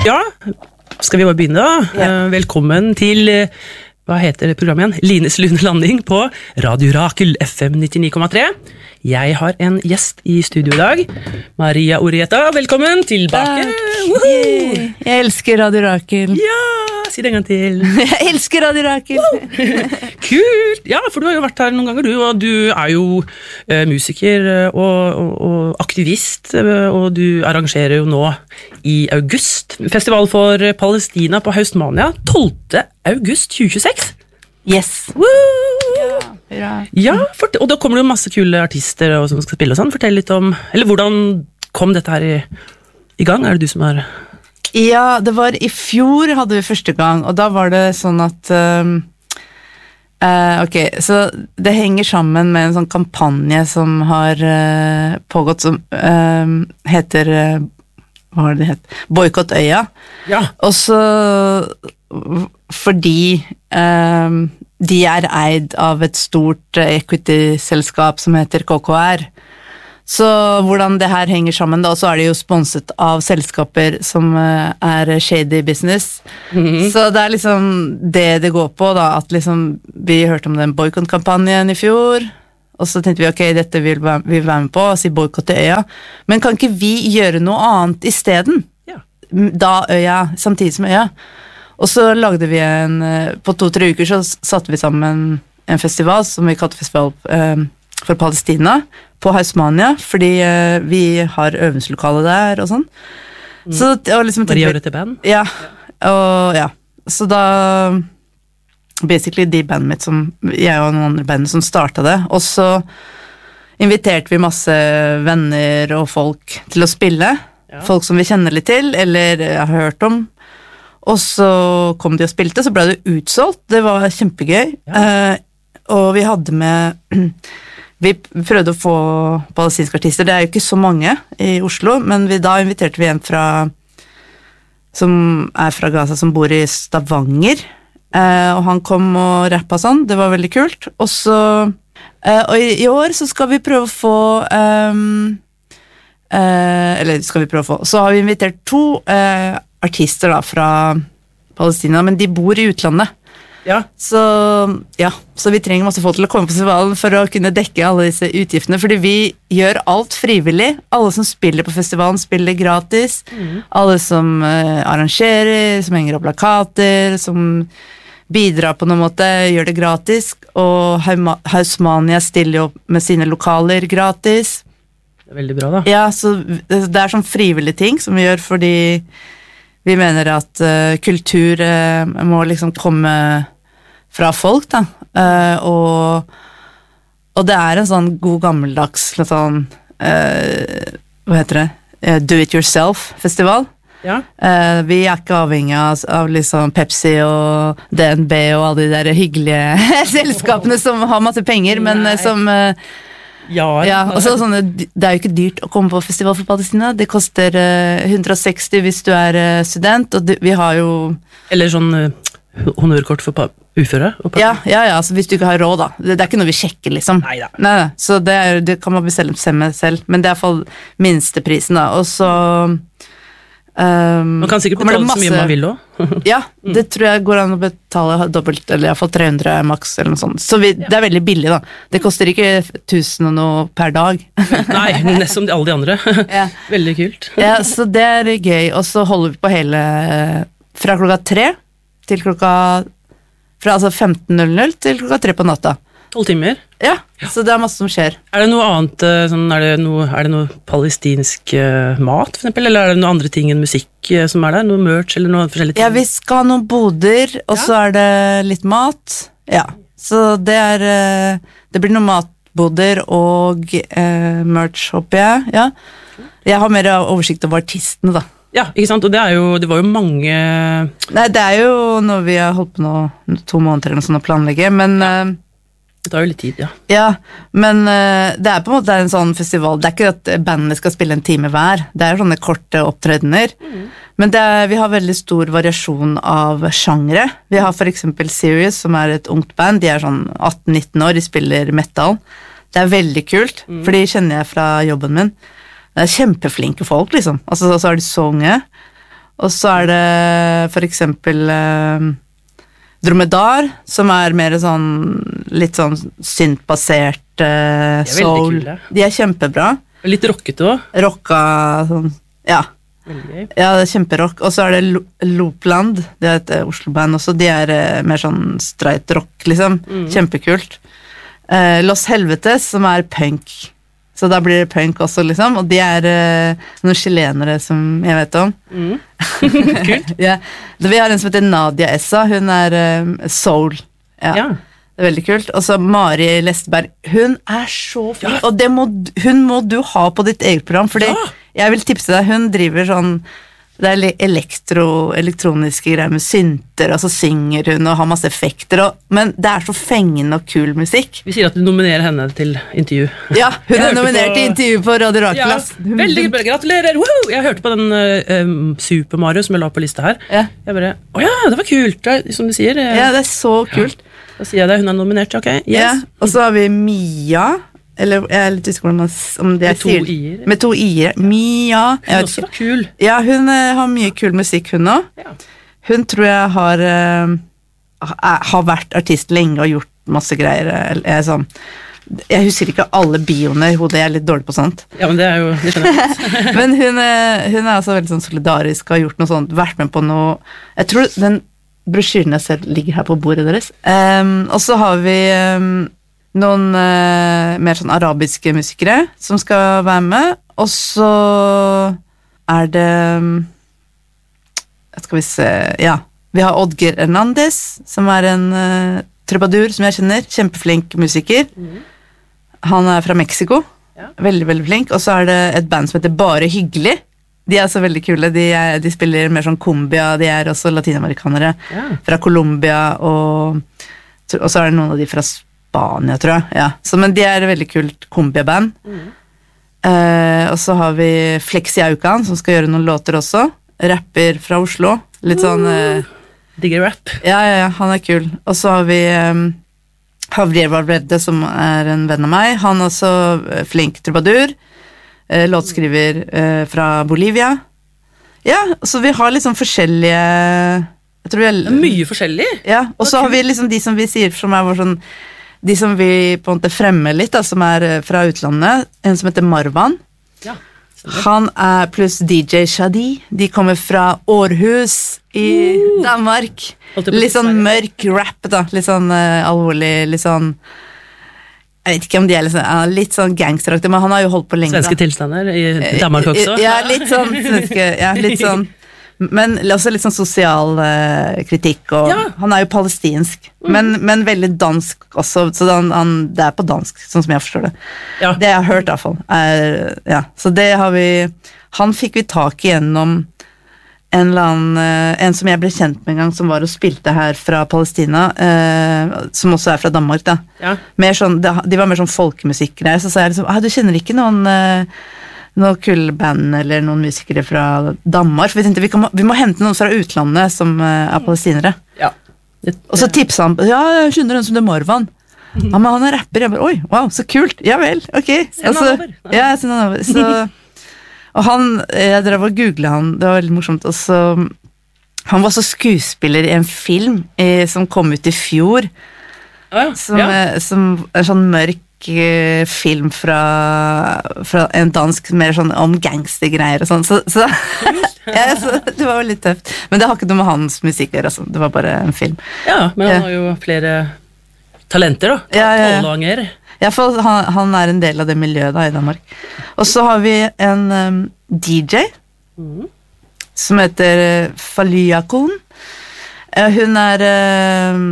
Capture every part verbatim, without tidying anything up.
Ja, skal vi bare begynne da? Ja. Velkommen til, hva heter programmet igjen? Lines Lune Landing på Radio Rakel F M nittini komma tre. Jeg har en gjest i studio i dag. Maria Orieta, velkommen tilbake. Jeg elsker Radio Rakel. Ja, si det en gang til. Jeg elsker Radio Rakel. Kult! Ja, for du har jo vært her noen ganger, du, og du er jo uh, musiker og, og, og aktivist, og du arrangerer jo nå i august Festival for Palestina på Hausmania, tolvte august tjue tjueseks. Yes. Woo! Ja, ja. Ja, for, og da kommer det jo masse kule artister og, som skal spille og sånn. Fortell litt om, eller hvordan kom dette her i, i gang? Er det du som er... Ja, det var i fjor hadde vi første gang, og da var det sånn at um, uh, ok, så det henger sammen med en sånn kampanje som har uh, pågått som uh, heter uh, hva var det det het? Boykott Øya. Ja. Og så fordi um, de er eid av et stort equity-selskap som heter K K R. Så hvordan det her henger sammen da, så er det jo sponset av selskaper som er shady business. Mm-hmm. Så det er liksom det det går på da, at liksom vi hørte om den boykott-kampanjen i fjor, og så tenkte vi, ok, dette vil vi være med på, og si boykott til Øya. Men kan ikke vi gjøre noe annet i stedet? Ja. Da Øya, samtidig som Øya. Og så lagde vi en, på to-tre uker så satte vi sammen en festival som vi kalte Festival eh, for Palestina på Hausmania, fordi eh, vi har øvingslokale der og sånn. Mm. Så, og liksom, Maria Orieta band? Ja, og ja. Så da, basically de bandet mitt som, jeg og noen andre band som startet det, og så inviterte vi masse venner og folk til å spille, ja. Folk som vi kjenner litt til, eller har hørt om. Og så kom de og spilte, så ble det utsolgt. Det var kjempegøy. Ja. Eh, og vi hadde med vi prøvde å få palestinske artister. Det er jo ikke så mange i Oslo, men vi, da inviterte vi en fra som er fra Gaza, som bor i Stavanger. Eh, og han kom og rappet sånn. Det var veldig kult. Og så eh, og i, i år så skal vi prøve å få eh, eh, eller skal vi prøve å få så har vi invitert to eh, artister da fra Palestina, men de bor i utlandet. Ja. Så, ja, så vi trenger masse folk til å komme på festivalen for å kunne dekke alle disse utgiftene, fordi vi gjør alt frivillig. Alle som spiller på festivalen spiller gratis. Mm. Alle som uh, arrangerer, som henger opp plakater, som bidrar på noen måte, gjør det gratis. Og Hausmania stiller opp med sine lokaler gratis. Det er veldig bra da. Ja, så det er sånn frivillige ting som vi gjør fordi vi mener at uh, kultur uh, må liksom komme fra folk, da. Uh, og, og det er en sånn god gammeldags sånn, uh, hva heter det? Uh, do it yourself-festival. Ja. Uh, vi er ikke avhengig av, av liksom Pepsi og D N B og alle de der hyggelige selskapene som har masse penger, men uh, som... Uh, Ja, ja, og så sånne, det er jo ikke dyrt å komme på Festival for Palestina. Det koster uh, hundre og seksti hvis du er uh, student, og du, vi har jo... Eller sånn uh, honorkort for uføre? Ja, ja, ja, altså hvis du ikke har råd da. Det, det er ikke noe vi sjekker, liksom. Neida. Nei, så det, er, det kan man bestemme selv, men det er i hvert fall minsteprisen da. Og så... Um, man kan sikkert betale masse... så mye man vil også. Ja, det tror jeg går an å betale dobbelt, eller i hvert fall tre hundre maks, eller noe sånt. Så vi, ja. Det er veldig billig da. Det koster ikke tusen og noe per dag. Nei, nesten som de, alle de andre. Ja. Veldig kult. Ja, så det er gøy, og så holder vi på hele, fra klokka tre til klokka, fra altså femten null null til klokka tre på natta. Tolv timer? Ja, så det er masse som skjer. Er det noe annet, sånn, er, det noe, er det noe palestinsk uh, mat, for eksempel, eller er det noe andre ting enn musikk uh, som er der? Noe merch, eller noe forskjellige ting? Ja, vi skal ha noen boder, og ja. Så er det litt mat. Ja, så det er, uh, det blir noen matboder og uh, merch, håper jeg. Ja. Jeg har mer oversikt over artistene, da. Ja, ikke sant, og det, er jo, det var jo mange... Nei, det er jo noe vi har holdt på nå, to måneder eller sånn å planlegge, men... Ja. Uh, Det tar jo litt tid, ja. Ja, men uh, det er på en måte en sånn festival. Det er ikke at bandene skal spille en time hver. Det er sånne korte opptredener. Mm. Men det er, vi har veldig stor variasjon av sjangre. Vi har for eksempel Sirius, som er et ungt band. De er sånn atten nitten år, de spiller metal. Det er veldig kult, mm. for de kjenner jeg fra jobben min. Det er kjempeflinke folk, liksom. Altså, så er de så unge. Og så er det for eksempel eh, Dromedar, som er mer sånn litt sånn syntbasert eh, soul. kule. De er kjempebra. Litt rockete også. Rocka sånn, ja. Veldig gøy. Ja, det er kjemperock. Og så er det Lo- Loopland, det er et eh, Oslo-band også, de er eh, mer sånn straight rock, liksom. Kjempekult. Eh, Los Helvetes, som er punk. Så da blir det punk også, liksom. Og de er eh, noen chilenere som jeg vet om. Kult. Ja. Vi har en som heter Nadia Essa, hun er eh, soul. Ja. Ja. Det er veldig kult. Og så Mari Lesteberg, hun er så fin, Ja. og det må, d- hun må du ha på ditt eget program, fordi Ja. jeg vil tipse deg, hun driver sånn, det er le- elektro, elektroniske greier med synter, og så synger hun og har masse effekter, og, men det er så fengende og kul musikk. Vi sier at du nominerer henne til intervju. Ja, hun Jeg er hørte nominert på- til intervju på Radio Ja, Rakelas. veldig bra, gratulerer! Woohoo! Jeg hørte på den uh, um, Super Mario som jeg la på lista her. Ja. Jeg bare, åja, det var kult, det er, som du sier. eh, Ja, det er så kult. Da sier jeg det, hun er nominert, ok? Yes. Ja. Og så har vi Mia, eller jeg er litt usikker på om man- om det Med to sier- i-er. Med to i-er. Mia. Hun Jeg vet også ikke. var kul. Ja, hun eh, har mye kul musikk, hun også. Ja. Hun tror jeg har eh, ha- har vært artist lenge og gjort masse greier. eh, Jeg, er sånn, jeg husker ikke alle bioene i hodet, jeg er litt dårlig på sånt. Ja, men det er jo det skjønner jeg. Men hun, eh, hun er altså veldig sånn solidarisk og har gjort noe sånt, vært med på noe. Jeg tror den brosjyren jeg ser ligger her på bordet deres. Em, og så har vi em, noen eh, mer sånn arabiske musikere som skal være med, og så er det em, skal vi se, ja, vi har Oddgeir Hernandez, som er en uh, trubadur som jeg kjenner, kjempeflink musiker. Han er fra Mexico, Ja. veldig, veldig flink, og så er det et band som heter Bare Hyggelig. De er så veldig kule, de, er, de spiller mer sånn kumbia, de er også latinamerikanere, Ja. fra Colombia, og, og så er det noen av de fra Spania, tror jeg. Ja. Så, men de er et veldig kult kumbia-band. Eh, og så har vi Flexi Aukan, som skal gjøre noen låter også. Rapper fra Oslo. Litt sånn eh, Digger rap. Ja, ja, ja, han er kul. Og så har vi um, Javier Valverde, som er en venn av meg. Han er også eh, flink trubadur. Eh, låtskriver eh, fra Bolivia. Ja, så vi har liksom forskjellige jeg tror vi Det er mye forskjellig. Ja, og så har vi liksom de som vi sier som er vår sånn de som vi på en måte fremmer litt, da, som er eh, fra utlandet. En som heter Marwan. Ja. Han er pluss D J Shadi. De kommer fra Århus i Danmark. Holdt jeg på å Litt si sånn Sverige. mørk rap, da. Litt sånn eh, alvorlig, litt sånn Jeg vet ikke om de er litt sånn, ja, litt sånn gangsteraktig, men han har jo holdt på lenge. Svenske da. tilstander i Danmark også. Ja, litt sånn svenske, ja, litt sånn men også litt sånn sosial eh, kritikk, og Ja. han er jo palestinsk, men, men veldig dansk også, så han, han, det er på dansk, sånn som jeg forstår det. Ja. Det jeg har hørt i hvert fall. Er, ja. Så det har vi Han fikk vi tak i gjennom en eller annen eh, En som jeg ble kjent med en gang, som var og spilte her fra Palestina, eh, som også er fra Danmark, da. Ja. Mer sånn, det- de var mer sånn folkemusikkgreier, så sa jeg liksom ah, du kjenner ikke noen eh, noen kule band eller noen musikere fra Danmark? For vi tenkte vi, kan, vi må hente noen fra utlandet som eh, er palestinere. Ja. Det, Og så tipsa han ja, jeg skjønner den som det er Marwan. Ja, men han er rapper. Jeg bare, oi, wow, så kult. Ja vel, ok. Send han Og så- over. Ja, send han over. Så, og han, jeg drev og googlet han, det var veldig morsomt. Og så, han var så skuespiller i en film eh, som kom ut i fjor, ja, som, ja. eh, som en sånn mørk eh, film fra, fra en dansk, mer sånn om gangstergreier og sånn. Så, så, ja, så det var jo litt tøft. Men det har ikke noe med hans musikk å gjøre, altså. Det var bare en film. ja, men Ja. han har jo flere talenter, da. Ja, ja, ja. Tåleanger. I hvert fall, han, han er en del av det miljøet da, i Danmark. Og så har vi en um, D J Mhm. som heter uh, Falyakon. Uh, hun er uh,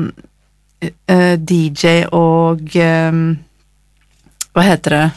uh, D J og um, hva heter det?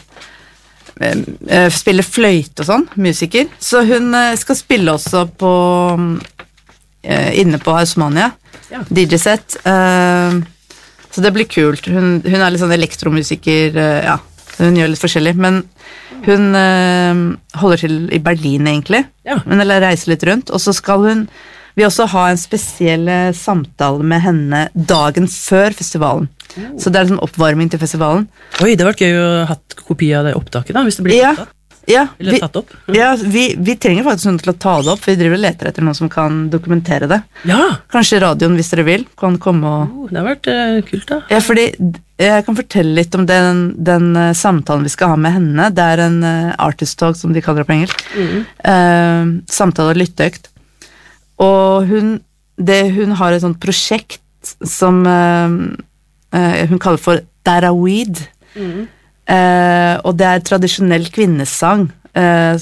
Um, uh, spiller fløyte og sånn, musiker. Så hun uh, skal spille også på um, uh, inne på Hausmania. Ja. D J-sett. Uh, så det blir kult. Hun, hun er litt sånn elektromusiker, uh, ja. Hun gjør litt forskjellig, men hun uh, holder til i Berlin, egentlig. Ja. Men eller reiser litt rundt. Og så skal hun vi også ha en spesiell eh, samtale med henne dagen før festivalen. Så det er en oppvarming til festivalen. Oi, det hadde vært gøy å ha hatt kopi av det opptaket, da, hvis det blir Ja. opptatt. Ja, Eller vi, tatt opp. ja vi, vi trenger faktisk noen til å ta det opp, for vi driver og leter etter noen som kan dokumentere det. Ja! Kanskje radioen, hvis dere vil, kan komme og... Oh, det har vært uh, kult, da. Ja, fordi jeg kan fortelle litt om den, den uh, samtalen vi skal ha med henne. Det er en uh, artist talk, som de kaller det på engelsk. Mm. Uh, samtale- og lytteøkt. Og hun, det, hun har et sånt prosjekt som uh, uh, hun kaller for Daraweed. Mm. Uh, og det er tradisjonell kvinnesang. Uh,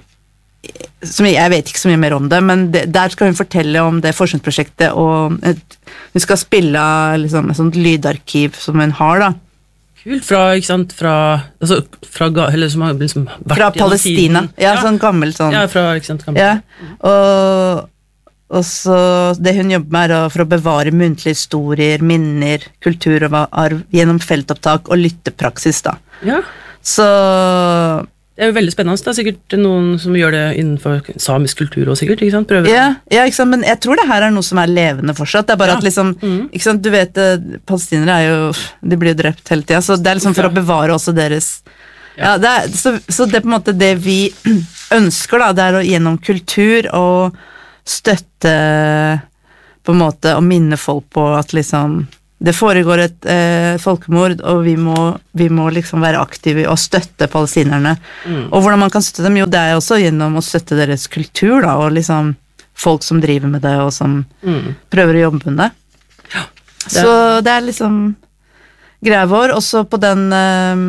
som jeg, jeg vet ikke så mye mer om det, men det, der skal hun fortelle om det forskningsprosjektet, og et, hun skal spille liksom, et sånt lydarkiv som hun har, da. Kult. Fra, ikke sant, fra, altså, fra eller som har liksom vært Fra Palestina. Ja, ja, sånn gammel sånn. Ja, fra, ikke sant, gammel. Ja, og, og så det hun jobber med er for å bevare muntlige historier, minner, kultur og arv gjennom feltopptak og lyttepraksis, da. Ja. Så det er jo veldig spennende. Det er sikkert noen som gjør det innenfor samisk kultur også, sikkert, ikke sant? Prøver. Ja, ja, ikke sant, men jeg tror det her er noe som er levende fortsatt. Det er bare ja. at liksom, mm. ikke sant, du vet, palestinere er jo, de blir jo drept hele tiden, så det er liksom for ja. å bevare også deres, ja, ja det er, så, så det er på en måte det vi ønsker da, det er å gjennom kultur og støtte på en måte, og minne folk på at liksom, det foregår et eh, folkemord, og vi må, vi må liksom være aktive og støtte palestinerne. Mm. Og hvordan man kan støtte dem, jo det er også gjennom å støtte deres kultur, da, og liksom folk som driver med det, og som mm. prøver å jobbe med det. Ja, det. Så det er liksom greia vår, også på den eh,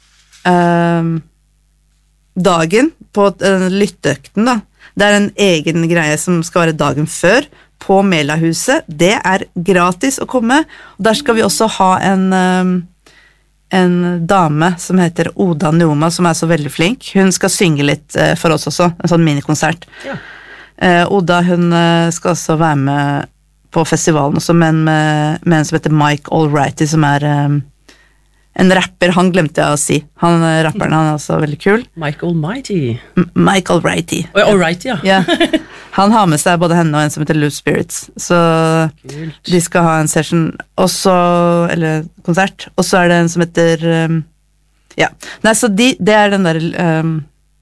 eh, dagen, på uh, lytteøkten, da. Det er en egen greie som skal være dagen før, på Melahuset. Det er gratis å komme, og der skal vi også ha en, um, en dame som heter Oda Neoma, som er så veldig flink. Hun skal synge litt uh, for oss også, en sånn minikonsert. Ja. Uh, Oda, hun uh, skal også være med på festivalen også, men med, med en som heter Mike Alrighty, som er um, en rapper. Han glemte jeg å si. Han rapperen, han er også veldig kul. Mike Almighty. M- Mike Alrighty. Oh, Alrighty, ja. ja. Han har med seg både henne og en som heter Loose Spirits, så Kult. De skal ha en session, også, eller konsert, og så er det en som heter, um, ja, nei, så de, det er den der, um,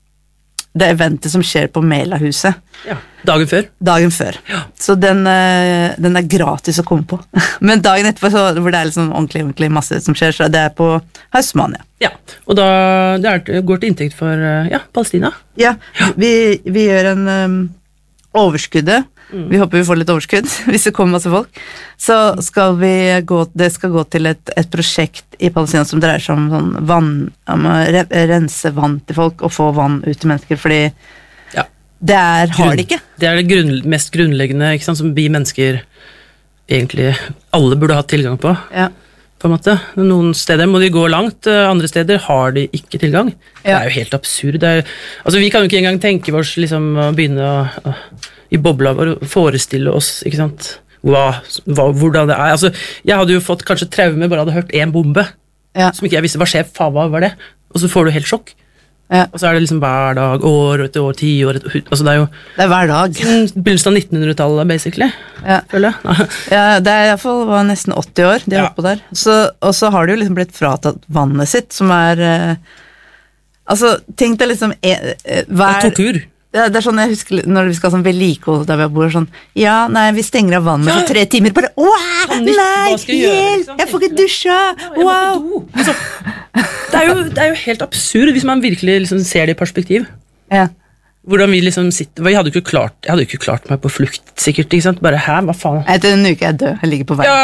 det eventet som skjer på Melahuset. Ja, dagen før. Dagen før. Ja. Så den, uh, den er gratis å komme på. Men dagen etterpå, så, hvor det er liksom ordentlig, ordentlig masse som skjer, så det er på Hausmania. Ja, og da det er, går til inntekt for, uh, ja, Palestina. Ja, ja. Vi, vi gjør en... Um, overskuddet, mm. vi håper vi får litt overskudd hvis det kommer masse folk, så skal vi gå, det skal gå til et, et prosjekt i Palestina som dreier seg om sånn vann, om å re, rense vann til folk og få vann ut til mennesker, fordi ja. det er, har de ikke. Det er det grunn, mest grunnleggende, ikke sant, som vi mennesker egentlig alle burde ha tilgang på. Ja. På en måte. Noen steder må de gå langt, andre steder har de ikke tilgang. Ja. Det er jo helt absurd. Det er, altså, vi kan jo ikke engang tenke oss liksom, å begynne å, å, i bobla vår forestille oss, ikke sant, hva, hva, hvordan det er. Altså, jeg hadde jo fått kanskje traume bare hadde hørt en bombe, ja. som ikke jeg visste hva skjer, faen hva var det? Og så får du helt sjokk. Ja. Og så er det liksom hver dag, år etter år, ti år etter, altså det er jo... Det er hver dag. Begynnelsen av nittenhundretallet, basically, ja. føler jeg. Ja, det er i hvert fall var nesten åtti år de har ja. Vært på der. Så, og så har de jo liksom blitt fratatt vannet sitt, som er... Eh, altså, tenk deg liksom... Eh, hver, tortur. Ja, det er sånn jeg husker når vi skal ha sånn vedlikehold der vi bor, sånn, ja, nei, vi stenger av vannet ja. For tre timer, bare, wow, nei, hjelp, jeg, jeg får ikke dusja, ja, wow. Altså, det, er jo, det er jo helt absurd hvis man virkelig liksom ser det i perspektiv. Ja. Hvordan vi liksom sitter, jeg hadde jo ikke klart, jeg hadde jo ikke klart meg på flukt, sikkert, ikke sant, bare her, hva faen? Etter en uke er jeg død, jeg ligger på veien. Ja,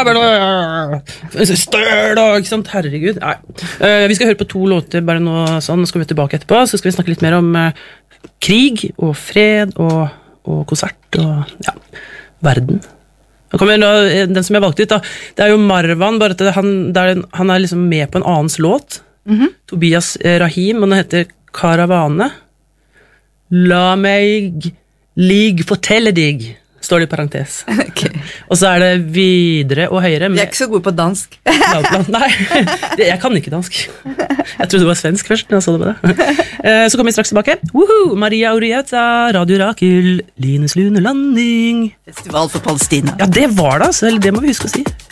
bare, stør da, ikke sant, herregud. Nei. Uh, vi skal høre på to låter, bare nå sånn, nå skal vi tilbake etterpå, så skal vi snakke litt mer om uh, krig og fred og, og konsert og ja, verden. Da kommer da, den som jeg valgte ut da, det er jo Marwan, bare at han, er, han er liksom med på en annens låt, mm-hmm. Tobias Rahim, og den heter Karavane. La meg lig fortelle deg, står det i parentes. Okay. Og så er det videre og høyere. Jeg er ikke så god på dansk. Nei, jeg kan ikke dansk. Jeg trodde det var svensk først når jeg så det med det. Så kommer vi straks tilbake. Woohoo! Maria Urieta, Radio Rakel, Lines Lunelanding. Festival for Palestina. Ja, det var det, altså. Det må vi huske å si.